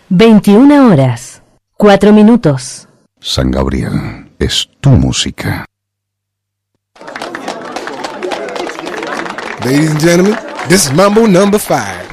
21 horas, 4 minutos. San Gabriel, es tu música. Ladies and gentlemen, this is Mambo number 5.